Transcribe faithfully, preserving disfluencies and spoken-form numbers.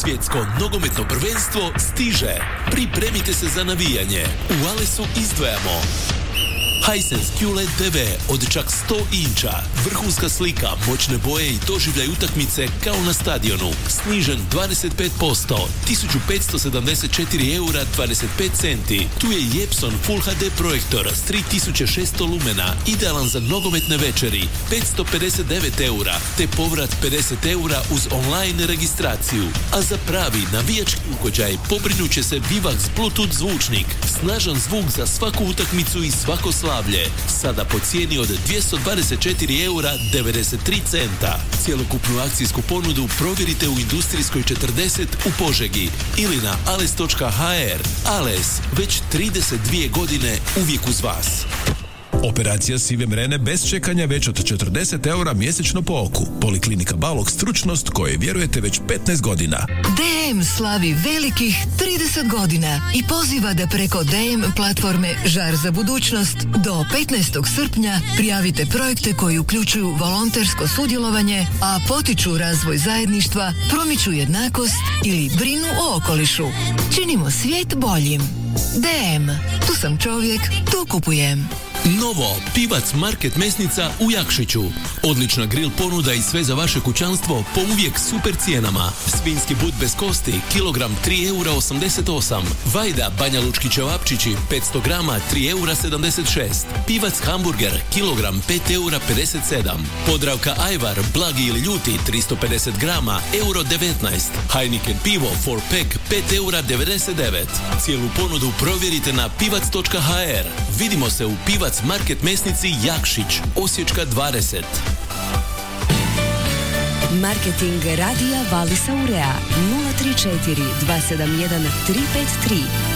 Svjetsko nogometno prvenstvo stiže. Pripremite se za navijanje. U Alesu izdvajamo Hisense Q L E D T V od čak sto inča, vrhunska slika, moćne boje i doživljaj utakmice kao na stadionu. Snižen dvadeset pet posto, tisuću petsto sedamdeset četiri eura dvadeset pet centi. Tu je i Epson Full H D projektor s tri tisuće šesto lumena, idealan za nogometne večeri, petsto pedeset devet eura, te povrat pedeset eura uz online registraciju. A za pravi navijački ugođaj pobrinut će se Vivax Bluetooth zvučnik, snažan zvuk za svaku utakmicu i svako slavlje. Sada po cijeni od dvjesto dvadeset četiri eura devedeset tri centa. Cjelokupnu akcijsku ponudu provjerite u Industrijskoj četrdeset u Požegi ili na ales točka ha er. Ales, već trideset dvije godine uvijek uz vas. Operacija sive mrene bez čekanja već od četrdeset eura mjesečno po oku. Poliklinika Balog, stručnost koje vjerujete već petnaest godina. D M slavi velikih trideset godina i poziva da preko D M platforme Žar za budućnost do petnaestog srpnja prijavite projekte koji uključuju volontersko sudjelovanje, a potiču razvoj zajedništva, promiču jednakost ili brinu o okolišu. Činimo svijet boljim. D M. Tu sam čovjek, tu kupujem. Novo, Pivac Market mesnica u Jakšiću. Odlična grill ponuda i sve za vaše kućanstvo po uvijek super cijenama. Svinjski but bez kosti, kilogram tri eura osamdeset osam. Vajda, Banja Lučki ćevapčići, petsto grama, tri eura sedamdeset šest. Pivac hamburger, kilogram pet eura pedeset sedam. Podravka Ajvar, blagi ili ljuti, tristo pedeset grama, euro devetnaest. Heineken pivo, four pack, pet eura devedeset devet. Cijelu ponudu provjerite na pivac točka ha er. Vidimo se u Pivac Market mesnici Jakšić, Osječka dvadeset. Marketing radija Valisa Urea nula tri četiri dva sedam jedan tri pet tri.